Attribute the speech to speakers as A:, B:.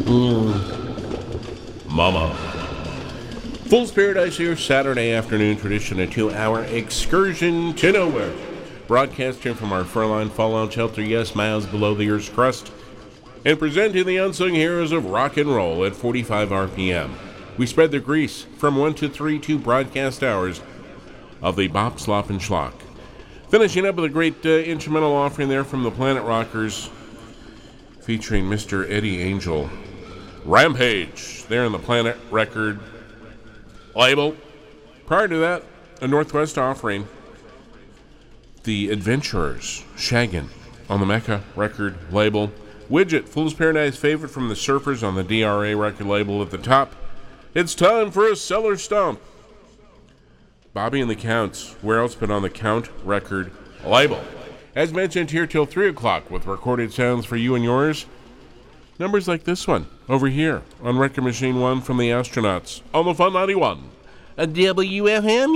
A: Mama. Fool's Paradise here, Saturday afternoon tradition, a 2-hour excursion to nowhere. Broadcasting from our Furline Fallout Shelter, yes, miles below the Earth's crust, and presenting the unsung heroes of rock and roll at 45 RPM. We spread the grease from 1 to 3 2 broadcast hours of the Bop, Slop, and Schlock. Finishing up with a great instrumental offering there from the Planet Rockers, featuring Mr. Eddie Angel. Rampage, there in the Planet Record label. Prior to that, a Northwest offering, The Adventurers, Shaggin' on the Mecca Record label. Widget, Fool's Paradise favorite from the Surfers on the DRA record label at the top. It's time for a cellar stomp. Bobby and the Counts, where else but on the Count Record label. As mentioned, here till 3 o'clock with recorded sounds for you and yours. Numbers like this one over here on Record Machine 1 from the Astronauts on the Fun 91. A WFM.